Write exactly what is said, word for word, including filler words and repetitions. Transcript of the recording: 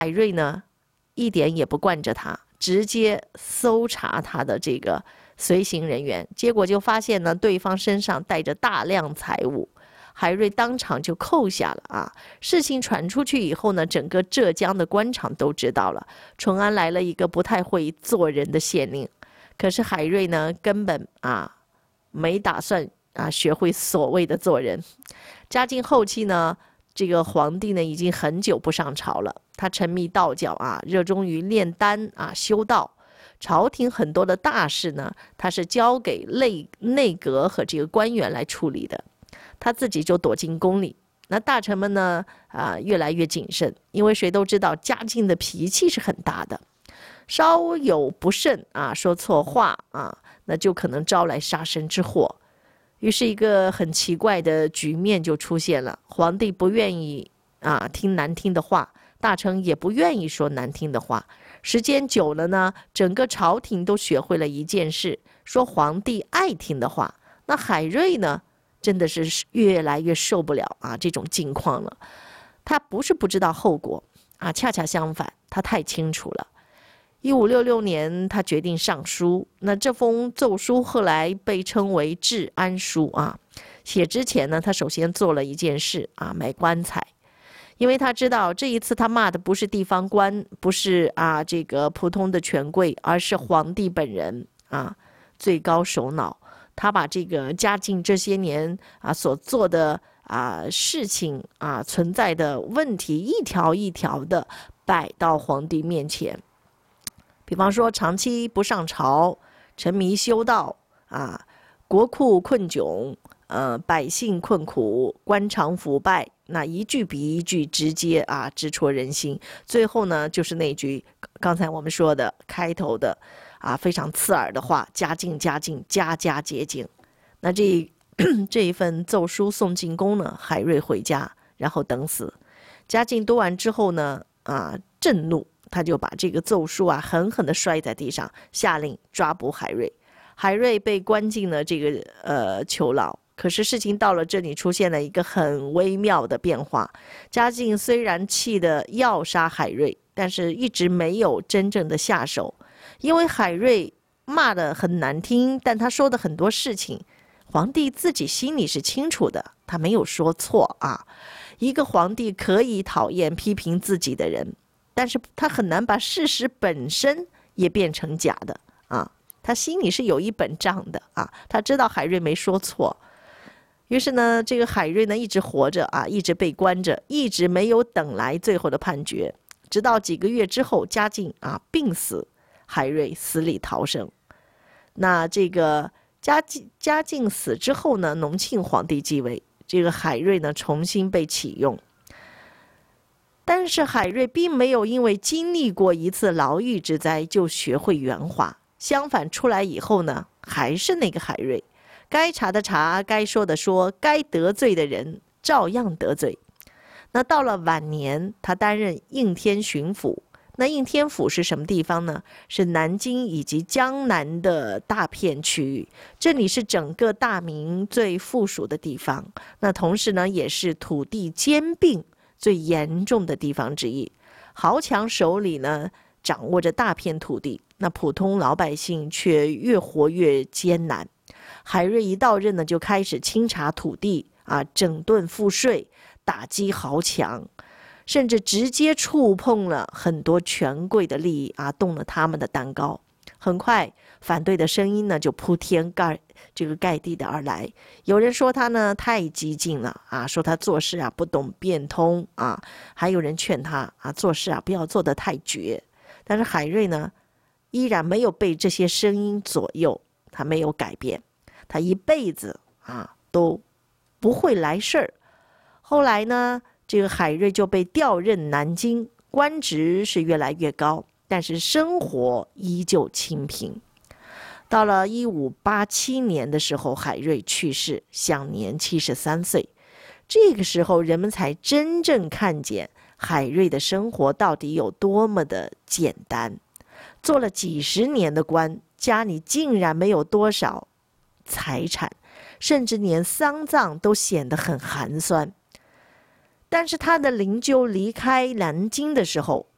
海瑞呢一点也不惯着他，直接搜查他的这个随行人员，结果就发现呢对方身上带着大量财物。海瑞当场就扣下了啊！事情传出去以后呢，整个浙江的官场都知道了，淳安来了一个不太会做人的县令。可是海瑞呢，根本啊没打算啊学会所谓的做人。嘉靖后期呢，这个皇帝呢已经很久不上朝了，他沉迷道教啊，热衷于炼丹啊修道。朝廷很多的大事呢，他是交给内内阁和这个官员来处理的。他自己就躲进宫里，那大臣们呢啊越来越谨慎，因为谁都知道嘉靖的脾气是很大的，稍有不慎啊说错话啊，那就可能招来杀身之祸。于是一个很奇怪的局面就出现了，皇帝不愿意啊听难听的话，大臣也不愿意说难听的话。时间久了呢，整个朝廷都学会了一件事，说皇帝爱听的话。那海瑞呢真的是越来越受不了啊这种境况了。他不是不知道后果啊，恰恰相反，他太清楚了。一五六六年，他决定上书。那这封奏书后来被称为治安书啊。写之前呢，他首先做了一件事啊，买棺材。因为他知道这一次他骂的不是地方官，不是啊这个普通的权贵，而是皇帝本人啊，最高首脑。他把这个嘉靖这些年啊所做的啊事情啊存在的问题一条一条的摆到皇帝面前。比方说长期不上朝，沉迷修道啊，国库困窘，呃，百姓困苦，官场腐败，那一句比一句直接啊直戳人心。最后呢，就是那句刚才我们说的开头的啊非常刺耳的话：嘉靖嘉靖，家家皆惊。那这这一份奏书送进宫呢，海瑞回家，然后等死。嘉靖读完之后呢，啊震怒，他就把这个奏书啊狠狠地摔在地上，下令抓捕海瑞。海瑞被关进了这个呃囚牢。可是事情到了这里，出现了一个很微妙的变化。嘉靖虽然气得要杀海瑞，但是一直没有真正的下手，因为海瑞骂得很难听，但他说的很多事情，皇帝自己心里是清楚的，他没有说错啊。一个皇帝可以讨厌批评自己的人，但是他很难把事实本身也变成假的啊。他心里是有一本账的啊，他知道海瑞没说错。于是呢，这个海瑞呢一直活着啊，一直被关着，一直没有等来最后的判决。直到几个月之后，嘉靖啊病死，海瑞死里逃生。那这个嘉靖嘉靖死之后呢，隆庆皇帝继位，这个海瑞呢重新被启用。但是海瑞并没有因为经历过一次牢狱之灾就学会圆滑，相反出来以后呢，还是那个海瑞。该查的查，该说的说，该得罪的人照样得罪。那到了晚年，他担任应天巡抚。那应天府是什么地方呢？是南京以及江南的大片区域，这里是整个大明最富庶的地方。那同时呢，也是土地兼并最严重的地方之一。豪强手里呢掌握着大片土地，那普通老百姓却越活越艰难。海瑞一到任呢，就开始清查土地啊，整顿赋税，打击豪强，甚至直接触碰了很多权贵的利益啊，动了他们的蛋糕。很快，反对的声音呢就铺天盖这个盖地的而来。有人说他呢太激进了啊，说他做事啊不懂变通啊，还有人劝他啊做事啊不要做得太绝。但是海瑞呢，依然没有被这些声音左右，他没有改变。他一辈子啊都不会来事儿。后来呢，这个海瑞就被调任南京，官职是越来越高，但是生活依旧清贫。到了一五八七年的时候，海瑞去世，享年七十三岁。这个时候，人们才真正看见海瑞的生活到底有多么的简单。做了几十年的官，家里竟然没有多少财产，甚至连丧葬都显得很寒酸。但是他的灵柩离开南京的时候，